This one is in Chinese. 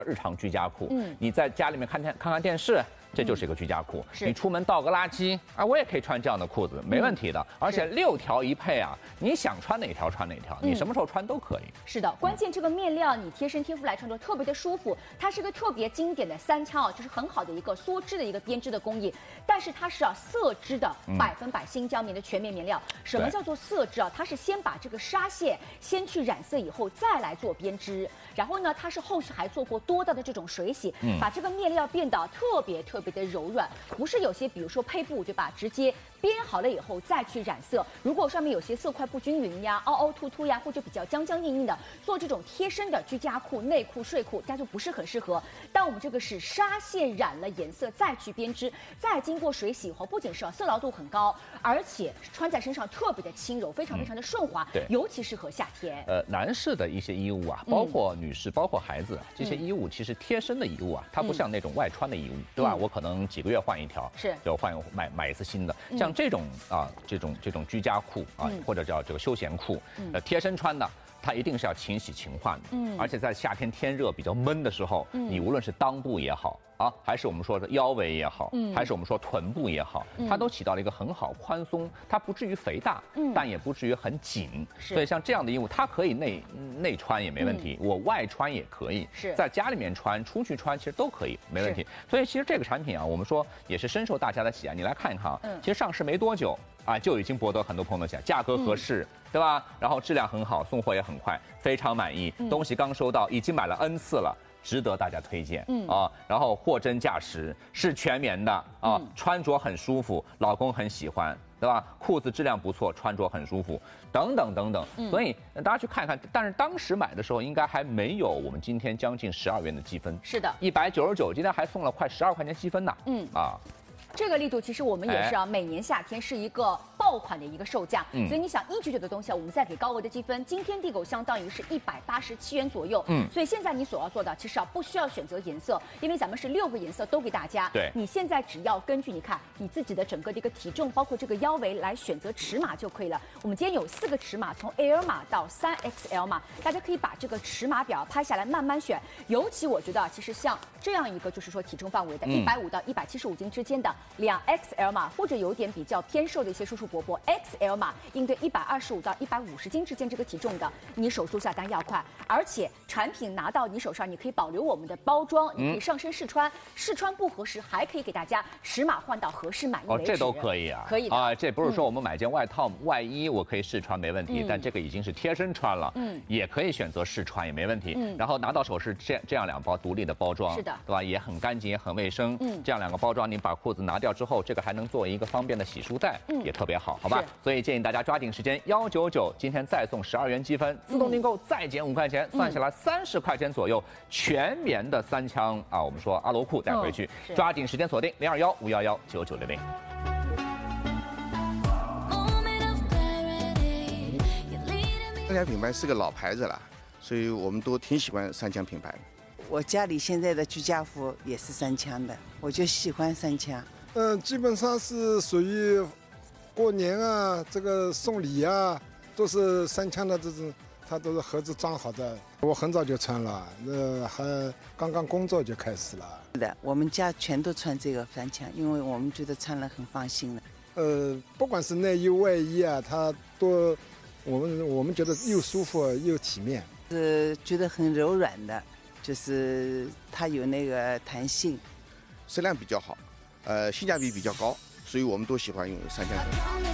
日常居家裤。你在家里面看看电视。这就是一个居家裤，你出门倒个垃圾啊，我也可以穿这样的裤子，没问题的。而且6条一配啊，你想穿哪条穿哪条，你什么时候穿都可以。 是的，关键这个面料你贴身贴肤来穿着特别的舒服，它是个特别经典的3枪啊，就是很好的一个梭织的一个编织的工艺，但是它是色织的100%新疆棉的全棉面料。什么叫做色织啊？它是先把这个纱线先去染色以后再来做编织，然后呢，它是后续还做过多道的这种水洗，把这个面料变得特别的柔软，不是有些比如说胚布对吧，直接编好了以后再去染色，如果上面有些色块不均匀呀、凹凹凸凸呀，或者比较僵硬的，做这种贴身的居家裤、内裤、睡裤，它就不是很适合。但我们这个是纱线染了颜色再去编织，再经过水洗以后，不仅是色牢度很高，而且穿在身上特别的轻柔，非常的顺滑，尤其适合夏天。 男士的一些衣物啊，包括女士、包括孩子这些衣物，其实贴身的衣物啊，它不像那种外穿的衣物，对吧？我可能几个月换一条，就买一次新的。像这种这种居家裤啊，或者叫这个休闲裤，贴身穿的。它一定是要勤洗勤换的，而且在夏天天热比较闷的时候，你无论是裆部也好啊，还是我们说的腰围也好，还是我们说臀部也好，它都起到了一个很好宽松，它不至于肥大，但也不至于很紧。所以像这样的衣物，它可以内穿也没问题，我外穿也可以，在家里面穿、出去穿其实都可以，没问题。所以其实这个产品啊，我们说也是深受大家的喜爱。你来看一看啊，其实上市没多久啊，就已经博得很多朋友的喜爱，价格合适。对吧？然后质量很好，送货也很快，非常满意。东西刚收到，已经买了 N 次了，值得大家推荐。然后货真价实，是全棉的啊，穿着很舒服，老公很喜欢，对吧？裤子质量不错，穿着很舒服，等等。所以大家去看看，但是当时买的时候应该还没有我们今天将近12元的积分。 是的 ，199，今天还送了快12块钱积分呢。 这个力度其实我们也是每年夏天是一个爆款的一个售价，所以你想199的东西我们再给高额的积分，今天地狗相当于是187元左右，所以现在你所要做的其实不需要选择颜色，因为咱们是6个颜色都给大家，你现在只要根据你看你自己的整个的一个体重，包括这个腰围来选择尺码就可以了。我们今天有4个尺码，从 L 码到3XL 码，大家可以把这个尺码表拍下来慢慢选，尤其我觉得其实像这样一个就是说体重范围的150到175斤之间的。2XL 码或者有点比较偏瘦的一些叔叔伯伯 ，XL 码应对125到150斤之间这个体重的，你手速下单要快，而且产品拿到你手上，你可以保留我们的包装，你可以上身试穿，试穿不合适还可以给大家尺码换到合适满意为止。 这都可以啊， 可以的啊，这不是说我们买件外套、外衣我可以试穿没问题，但这个已经是贴身穿了，也可以选择试穿也没问题。然后拿到手是这样2包独立的包装， 是的， 对吧？也很干净，也很卫生。这样2个包装，你把裤子拿掉之后，这个还能做一个方便的洗漱袋，也特别好，好吧？所以建议大家抓紧时间，199，今天再送12元积分，自动订购再减5块钱，算下来30块钱左右，全棉的3枪啊，我们说阿罗裤带回去，抓紧时间锁定021-511-9960。 三枪品牌是个老牌子了，所以我们都挺喜欢三枪品牌。 我家里现在的居家服也是3枪的，我就喜欢3枪。 基本上是属于过年啊，这个送礼啊，都是3枪的这种，它都是盒子装好的。我很早就穿了，还刚刚工作就开始了。 是的，我们家全都穿这个3枪，因为我们觉得穿了很放心了。 不管是内衣外衣啊，它都我们觉得又舒服又体面。 觉得很柔软的，就是它有那个弹性， 质量比较好，性价比比较高，所以我们都喜欢用3枪。